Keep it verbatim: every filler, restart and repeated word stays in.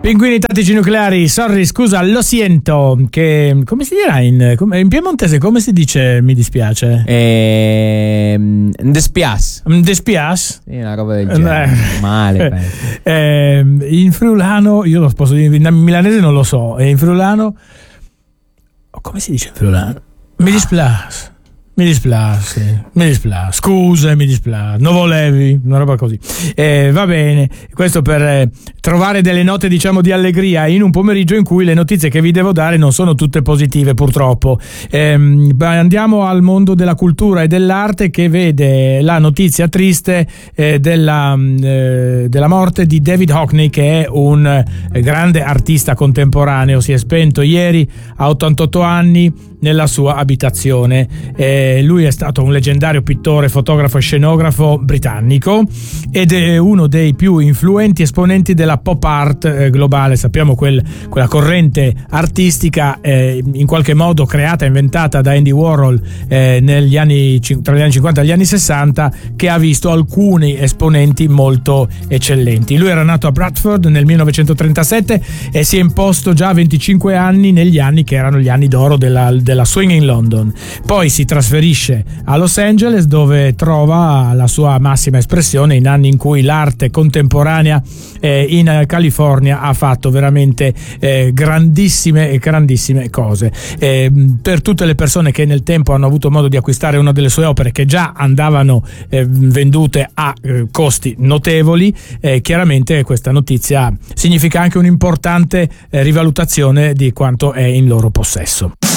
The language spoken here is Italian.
Pinguini tattici nucleari, sorry, scusa, lo siento, che come si dirà in, in piemontese, come si dice mi dispiace? Ehm, despias. Despias? Sì, una roba del genere. Eh. Male. Eh, in friulano, io lo posso dire, in milanese non lo so, e in friulano, come si dice in friulano? Mi dispiace. Mi dispiace, mi dispiace, scusa, mi dispiace, non volevi, una roba così. Eh, va bene, questo per eh, trovare delle note, diciamo, di allegria in un pomeriggio in cui le notizie che vi devo dare non sono tutte positive, purtroppo. Eh, andiamo al mondo della cultura e dell'arte, che vede la notizia triste eh, della, eh, della morte di David Hockney, che è un eh, grande artista contemporaneo. Si è spento ieri a ottantotto anni nella sua abitazione. Eh, lui è stato un leggendario pittore, fotografo e scenografo britannico ed è uno dei più influenti esponenti della pop art eh, globale. Sappiamo quel, quella corrente artistica eh, in qualche modo creata, inventata da Andy Warhol eh, negli anni, tra gli anni cinquanta e gli anni sessanta, che ha visto alcuni esponenti molto eccellenti. Lui era nato a Bradford nel millenovecentotrentasette e si è imposto già a venticinque anni negli anni che erano gli anni d'oro della, della swing in London. Poi si trasferisce a Los Angeles, dove trova la sua massima espressione in anni in cui l'arte contemporanea eh, in California ha fatto veramente eh, grandissime e grandissime cose. Eh, per tutte le persone che nel tempo hanno avuto modo di acquistare una delle sue opere, che già andavano eh, vendute a eh, costi notevoli, eh, chiaramente questa notizia significa anche un'importante eh, rivalutazione di quanto è in loro possesso.